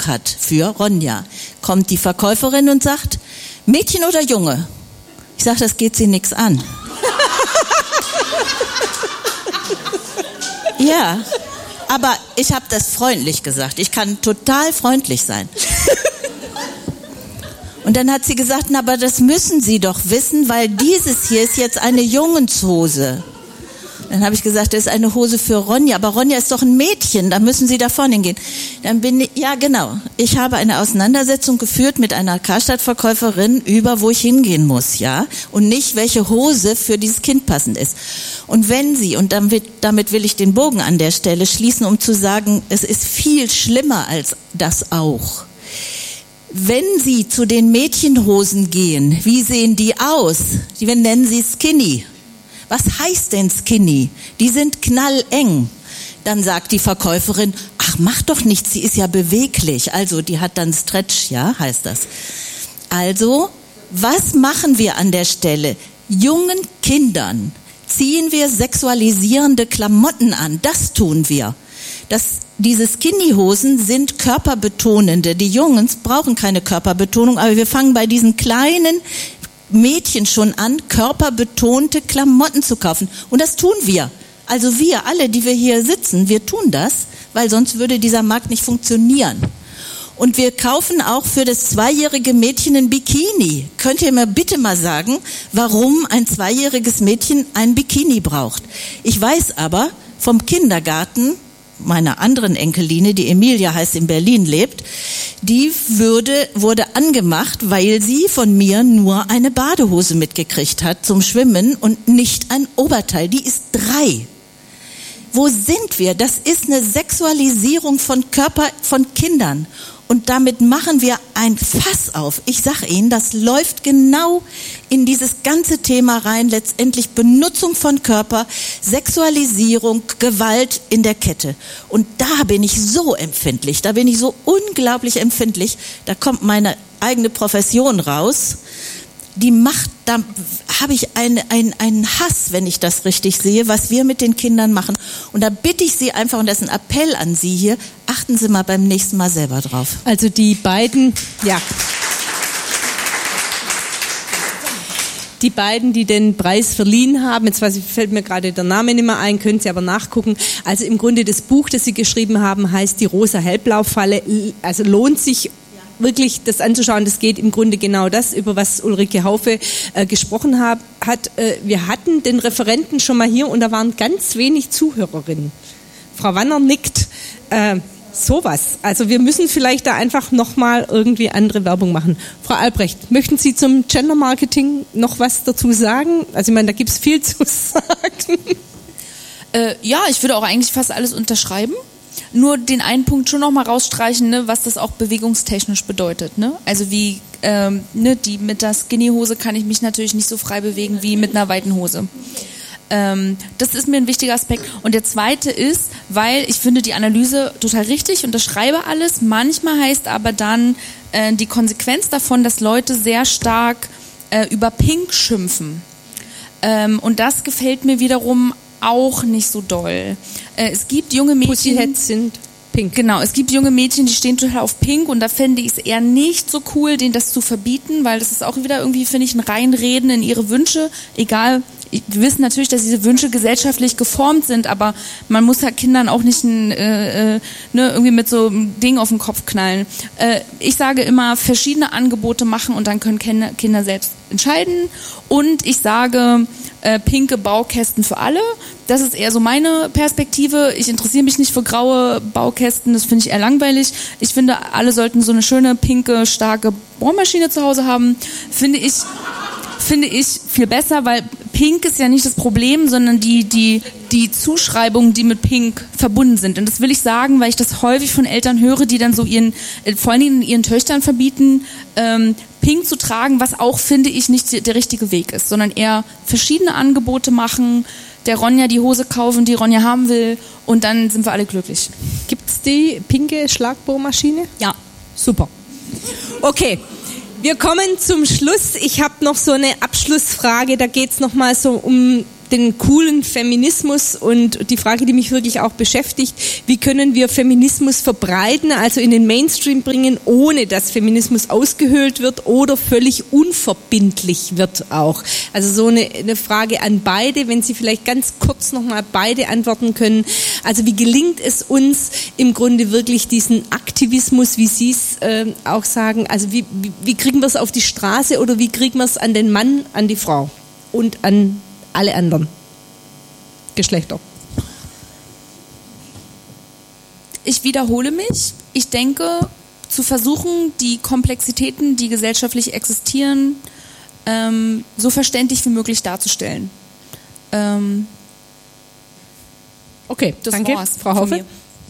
Bedeutung hat für Ronja, kommt die Verkäuferin und sagt, Mädchen oder Junge? Ich sage, das geht sie nichts an. Ja, aber ich habe das freundlich gesagt. Ich kann total freundlich sein. Und dann hat sie gesagt, na, aber das müssen Sie doch wissen, weil dieses hier ist jetzt eine Jungenshose. Dann habe ich gesagt, das ist eine Hose für Ronja, aber Ronja ist doch ein Mädchen, da müssen Sie da vorne hingehen. Dann bin ich, ja genau, ich habe eine Auseinandersetzung geführt mit einer Karstadt-Verkäuferin über, wo ich hingehen muss, ja, und nicht, welche Hose für dieses Kind passend ist. Und wenn Sie, und damit will ich den Bogen an der Stelle schließen, um zu sagen, es ist viel schlimmer als das auch. Wenn Sie zu den Mädchenhosen gehen, wie sehen die aus? Wir nennen sie Skinny. Was heißt denn Skinny? Die sind knalleng. Dann sagt die Verkäuferin, ach, mach doch nichts, sie ist ja beweglich. Also, die hat dann Stretch, ja, heißt das. Also, was machen wir an der Stelle? Jungen Kindern ziehen wir sexualisierende Klamotten an. Das tun wir. Diese Skinny-Hosen sind körperbetonende. Die Jungs brauchen keine Körperbetonung, aber wir fangen bei diesen kleinen Mädchen schon an, körperbetonte Klamotten zu kaufen. Und das tun wir. Also wir alle, die wir hier sitzen, wir tun das, weil sonst würde dieser Markt nicht funktionieren. Und wir kaufen auch für das 2-jährige Mädchen ein Bikini. Könnt ihr mir bitte mal sagen, warum ein 2-jähriges Mädchen ein Bikini braucht? Ich weiß aber vom Kindergarten, meiner anderen Enkeline, die Emilia heißt, in Berlin lebt, die wurde angemacht, weil sie von mir nur eine Badehose mitgekriegt hat zum Schwimmen und nicht ein Oberteil. Die ist 3. Wo sind wir? Das ist eine Sexualisierung von Körper von Kindern. Und damit machen wir ein Fass auf. Ich sage Ihnen, das läuft genau in dieses ganze Thema rein. Letztendlich Benutzung von Körper, Sexualisierung, Gewalt in der Kette. Und da bin ich so empfindlich, da bin ich so unglaublich empfindlich. Da kommt meine eigene Profession raus. Die macht, da habe ich einen Hass, wenn ich das richtig sehe, was wir mit den Kindern machen. Und da bitte ich Sie einfach, und das ist ein Appell an Sie hier, achten Sie mal beim nächsten Mal selber drauf. Also die beiden, die den Preis verliehen haben, jetzt fällt mir gerade der Name nicht mehr ein, können Sie aber nachgucken. Also im Grunde das Buch, das Sie geschrieben haben, heißt die Rosa-Hellblau-Falle. Also lohnt sich wirklich das anzuschauen. Das geht im Grunde genau das, über was Ulrike Haufe gesprochen hat. Wir hatten den Referenten schon mal hier und da waren ganz wenig Zuhörerinnen. Frau Wanner nickt. Sowas. Also wir müssen vielleicht da einfach nochmal irgendwie andere Werbung machen. Frau Albrecht, möchten Sie zum Gender Marketing noch was dazu sagen? Also ich meine, da gibt es viel zu sagen. Ja, ich würde auch eigentlich fast alles unterschreiben. Nur den einen Punkt schon noch mal rausstreichen, ne, was das auch bewegungstechnisch bedeutet. Ne? Also wie mit der Skinny-Hose kann ich mich natürlich nicht so frei bewegen wie mit einer weiten Hose. Das ist mir ein wichtiger Aspekt. Und der zweite ist, weil ich finde die Analyse total richtig, unterschreibe alles. Manchmal heißt aber dann die Konsequenz davon, dass Leute sehr stark über Pink schimpfen. Und das gefällt mir wiederum auch nicht so doll. Es gibt junge Mädchen... Pussyheads sind pink. Genau, es gibt junge Mädchen, die stehen total auf Pink und da fände ich es eher nicht so cool, denen das zu verbieten, weil das ist auch wieder irgendwie, finde ich, ein Reinreden in ihre Wünsche. Egal, wir wissen natürlich, dass diese Wünsche gesellschaftlich geformt sind, aber man muss ja Kindern auch nicht irgendwie mit so einem Ding auf den Kopf knallen. Ich sage immer, verschiedene Angebote machen und dann können Kinder selbst entscheiden. Und ich sage, pinke Baukästen für alle. Das ist eher so meine Perspektive. Ich interessiere mich nicht für graue Baukästen, das finde ich eher langweilig. Ich finde, alle sollten so eine schöne, pinke, starke Bohrmaschine zu Hause haben. Finde ich viel besser, weil Pink ist ja nicht das Problem, sondern die Zuschreibungen, die mit Pink verbunden sind. Und das will ich sagen, weil ich das häufig von Eltern höre, die dann so vor allen Dingen ihren Töchtern verbieten, Pink zu tragen, was auch, finde ich, nicht der richtige Weg ist, sondern eher verschiedene Angebote machen, der Ronja die Hose kaufen, die Ronja haben will, und dann sind wir alle glücklich. Gibt's die pinke Schlagbohrmaschine? Ja. Super. Okay. Wir kommen zum Schluss. Ich habe noch so eine Abschlussfrage, da geht es nochmal so um den coolen Feminismus und die Frage, die mich wirklich auch beschäftigt, wie können wir Feminismus verbreiten, also in den Mainstream bringen, ohne dass Feminismus ausgehöhlt wird oder völlig unverbindlich wird auch. Also so eine Frage an beide, wenn Sie vielleicht ganz kurz nochmal beide antworten können. Also wie gelingt es uns im Grunde wirklich diesen Aktivismus, wie Sie es auch sagen, also wie kriegen wir es auf die Straße oder wie kriegen wir es an den Mann, an die Frau und an alle anderen Geschlechter? Ich wiederhole mich. Ich denke, zu versuchen, die Komplexitäten, die gesellschaftlich existieren, so verständlich wie möglich darzustellen. Okay, das danke, war's Frau Haufe.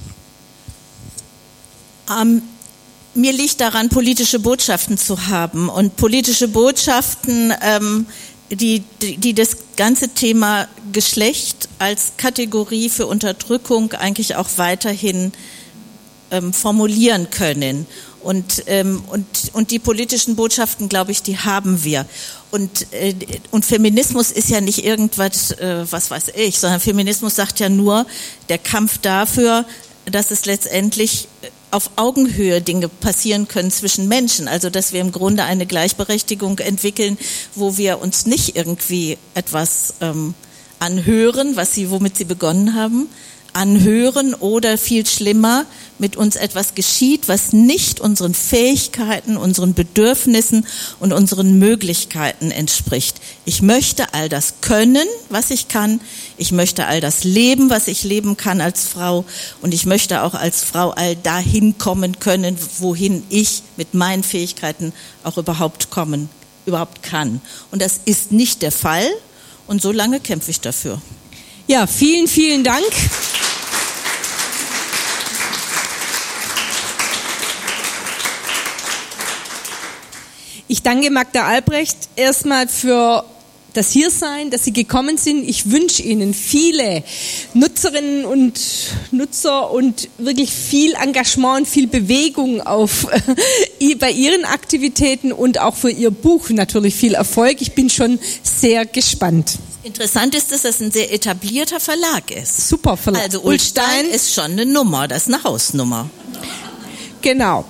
Mir liegt daran, politische Botschaften zu haben und politische Botschaften, die das ganze Thema Geschlecht als Kategorie für Unterdrückung eigentlich auch weiterhin formulieren können. Und die politischen Botschaften, glaube ich, die haben wir. Und Feminismus ist ja nicht irgendwas, was weiß ich, sondern Feminismus sagt ja nur, der Kampf dafür, dass es letztendlich auf Augenhöhe Dinge passieren können zwischen Menschen. Also dass wir im Grunde eine Gleichberechtigung entwickeln, wo wir uns nicht irgendwie etwas anhören, womit sie begonnen haben, anhören oder viel schlimmer, mit uns etwas geschieht, was nicht unseren Fähigkeiten, unseren Bedürfnissen und unseren Möglichkeiten entspricht. Ich möchte all das können, was ich kann. Ich möchte all das leben, was ich leben kann als Frau. Und ich möchte auch als Frau all dahin kommen können, wohin ich mit meinen Fähigkeiten auch überhaupt kann. Und das ist nicht der Fall. Und so lange kämpfe ich dafür. Ja, vielen, vielen Dank. Ich danke Magda Albrecht erstmal für das Hiersein, dass Sie gekommen sind. Ich wünsche Ihnen viele Nutzerinnen und Nutzer und wirklich viel Engagement und viel Bewegung bei Ihren Aktivitäten und auch für Ihr Buch natürlich viel Erfolg. Ich bin schon sehr gespannt. Interessant ist, dass es ein sehr etablierter Verlag ist. Super Verlag. Also Ullstein ist schon eine Nummer, das ist eine Hausnummer. Genau.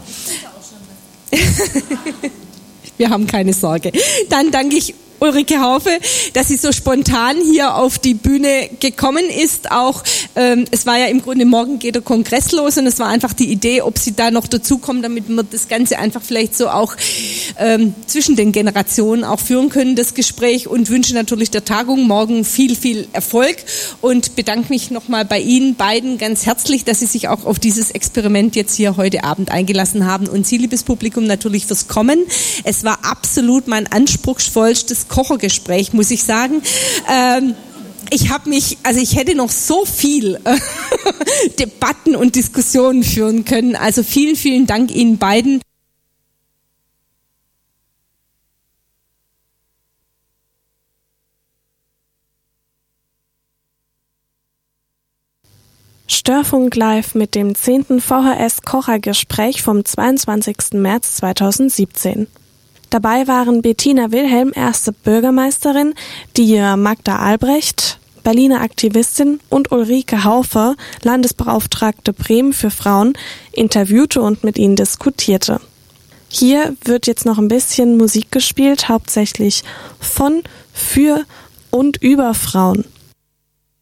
Wir haben keine Sorge. Dann danke ich Ulrike Haufe, dass sie so spontan hier auf die Bühne gekommen ist. Auch es war ja im Grunde, morgen geht der Kongress los und es war einfach die Idee, ob sie da noch dazukommen, damit wir das Ganze einfach vielleicht so auch zwischen den Generationen auch führen können, das Gespräch, und wünsche natürlich der Tagung morgen viel, viel Erfolg und bedanke mich nochmal bei Ihnen beiden ganz herzlich, dass Sie sich auch auf dieses Experiment jetzt hier heute Abend eingelassen haben, und Sie, liebes Publikum, natürlich fürs Kommen. Es war absolut mein anspruchsvollstes Kochergespräch, muss ich sagen. Ich hätte noch so viel Debatten und Diskussionen führen können. Also vielen, vielen Dank Ihnen beiden. Störfunk live mit dem 10. VHS-Kochergespräch vom 22. März 2017. Dabei waren Bettina Wilhelm, erste Bürgermeisterin, die Magda Albrecht, Berliner Aktivistin, und Ulrike Haufe, Landesbeauftragte Bremen für Frauen, interviewte und mit ihnen diskutierte. Hier wird jetzt noch ein bisschen Musik gespielt, hauptsächlich von, für und über Frauen.